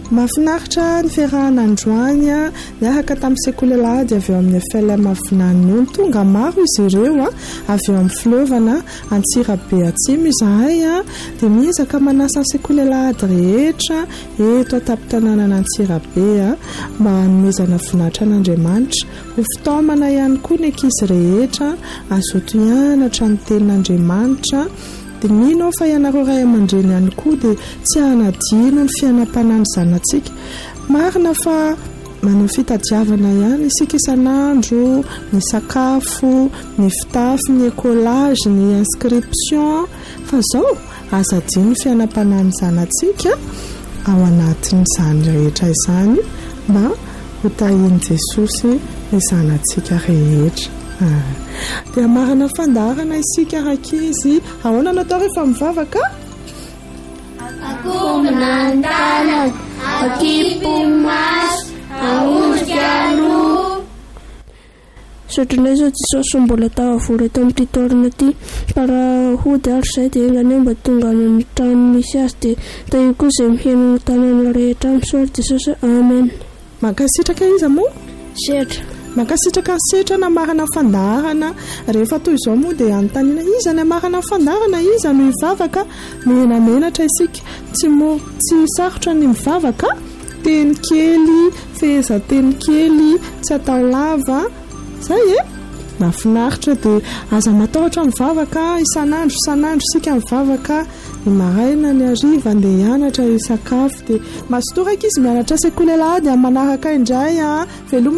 mahafinaritra ny fiarahana androany niaraka tamin'ny sekoly alahady avy eo amin'ny FLM Afinany tonga maro izy ireo avy eo amin'ny filovana Antsirabe Atsimo izahay dia miezaka manasa ny sekoly alahady rehetra eto an-tampon-tanànana Antsirabe mba hanomezana voninahitra an'Andriamanitra ho fitaomana ihany koa ny ankizy rehetra azoto hianatra ny tenin'Andriamanitra. Dia mino fa ianareo ray aman-dreny ihany koa dia tsy hanadino ny fianam-panany zanantsika. Marina fa manao fitadiavana ihany isika isan'andro, ny sakafo, ny fitafy, ny écolage, ny inscription, fa zao azadino ny fianam-panany zanantsika ao anatin'izany rehetra izany mba ho tahiany Jesosy ny zanantsika rehetra. Dia marina fandarana isika rakizy. Ahoana natao rehefa mivavaka? Akomanantana, akipomaso, aondrikano. Satria zao Jesosy mbola tavavory eto amin'ity taorina ity parahody ary izay dia engany mba tonga ny trano misy azy dia io koa izay miheno ny tanàna rehetra misaory Jesosy. Amen. Mankasitraka iza moa? Setra. Mankasitraka ny setra na marina fandarana rehefa toy izao moa dia anontaniana iza ny marina fandarana, iza no mivavaka. Menamenatra isika, tsy sarotra ny mivavaka, teny kely, fehezanteny kely, tsy atao lava zay mahafinaritra. Dia aza matahotra mivavaka isan'andro isika mivavaka, ny maraina ny hariva andeha hianatra isakafo. Dia masotoraka izy mianatra sekoly alahady amin'ny manaraka indray veloma